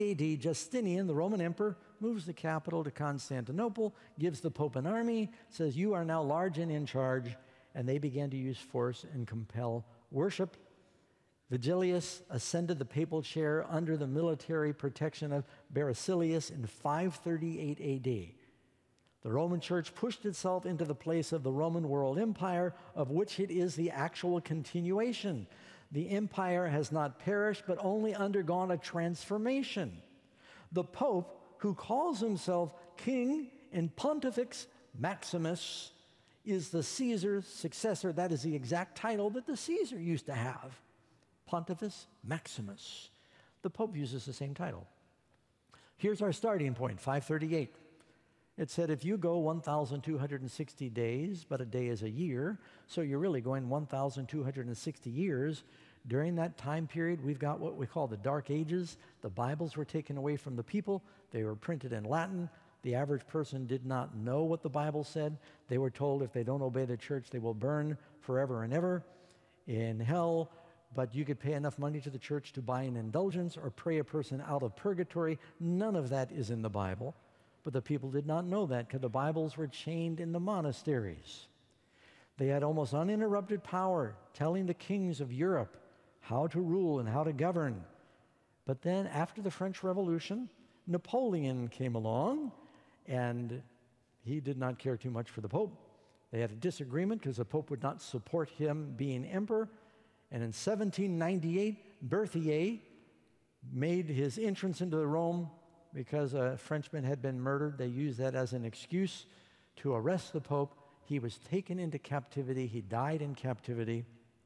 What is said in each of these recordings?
AD, Justinian, the Roman emperor, moves the capital to Constantinople, gives the Pope an army, says, you are now large and in charge, and they began to use force and compel worship. Vigilius ascended the papal chair under the military protection of Beresilius in 538 AD. The Roman Church pushed itself into the place of the Roman world empire, of which it is the actual continuation. The empire has not perished, but only undergone a transformation. The Pope, who calls himself King and Pontifex Maximus, is the Caesar's successor. That is the exact title that the Caesar used to have, Pontifex Maximus. The Pope uses the same title. Here's our starting point, 538. It said if you go 1,260 days, but a day is a year, so you're really going 1,260 years. During that time period, we've got what we call the Dark Ages. The Bibles were taken away from the people. They were printed in Latin. The average person did not know what the Bible said. They were told if they don't obey the church, they will burn forever and ever in hell. But you could pay enough money to the church to buy an indulgence or pray a person out of purgatory. None of that is in the Bible. But the people did not know that because the Bibles were chained in the monasteries. They had almost uninterrupted power, telling the kings of Europe how to rule and how to govern. But then after the French Revolution, Napoleon came along, and he did not care too much for the Pope. They had a disagreement because the Pope would not support him being emperor. And in 1798, Berthier made his entrance into Rome because a Frenchman had been murdered. They used that as an excuse to arrest the Pope. He was taken into captivity. He died in captivity,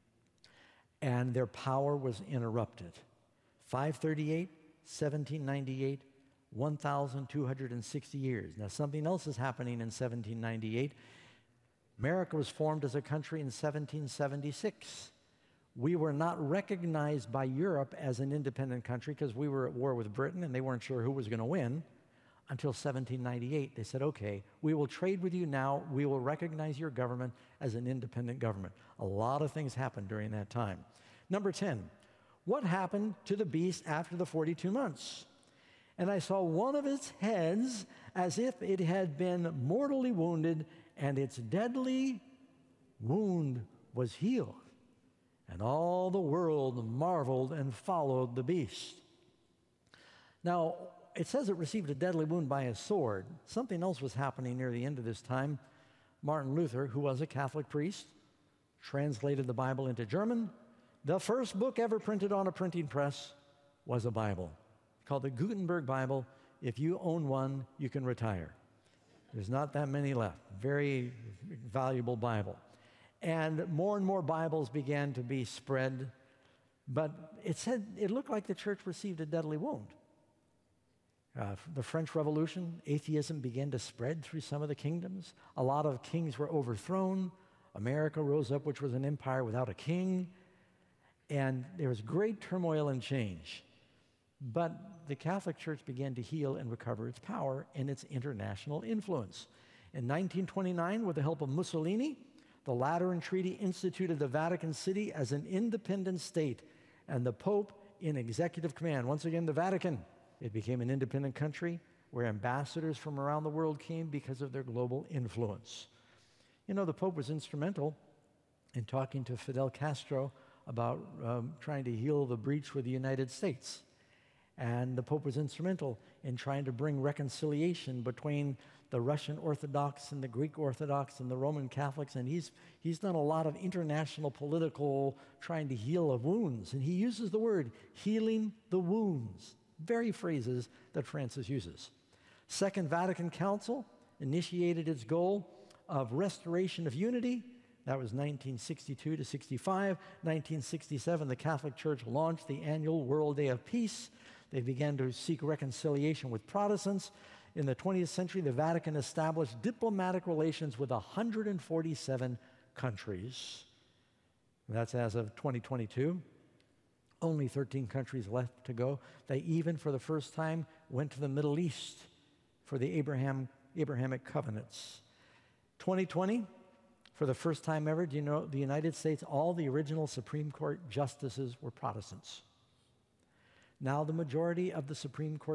and their power was interrupted. 538, 1798, 1,260 years. Now, something else is happening in 1798. America was formed as a country in 1776. We were not recognized by Europe as an independent country because we were at war with Britain and they weren't sure who was going to win until 1798. They said, okay, we will trade with you now. We will recognize your government as an independent government. A lot of things happened during that time. Number 10, what happened to the beast after the 42 months? And I saw one of its heads as if it had been mortally wounded, and its deadly wound was healed. And all the world marveled and followed the beast. Now, it says it received a deadly wound by a sword. Something else was happening near the end of this time. Martin Luther, who was a Catholic priest, translated the Bible into German. The first book ever printed on a printing press was a Bible called the Gutenberg Bible. If you own one, you can retire. There's not that many left. Very valuable Bible. And more Bibles began to be spread, but it said it looked like the church received a deadly wound. The French Revolution, atheism began to spread through some of the kingdoms. A lot of kings were overthrown. America rose up, which was an empire without a king. And there was great turmoil and change. But the Catholic Church began to heal and recover its power and its international influence. In 1929, with the help of Mussolini, the Lateran Treaty instituted the Vatican City as an independent state, and the Pope in executive command. Once again, the Vatican. It became an independent country where ambassadors from around the world came because of their global influence. You know, the Pope was instrumental in talking to Fidel Castro about trying to heal the breach with the United States. And the Pope was instrumental in trying to bring reconciliation between the Russian Orthodox and the Greek Orthodox and the Roman Catholics, and he's done a lot of international political trying to heal of wounds, and he uses the word healing the wounds, very phrases that Francis uses. Second Vatican Council initiated its goal of restoration of unity. That was 1962 to 65. 1967, the Catholic Church launched the annual World Day of Peace. They began to seek reconciliation with Protestants. In the 20th century, the Vatican established diplomatic relations with 147 countries. That's as of 2022. Only 13 countries left to go. They even, for the first time, went to the Middle East for the Abrahamic covenants. 2020, for the first time ever, do you know, the United States, all the original Supreme Court justices were Protestants. Now the majority of the Supreme Court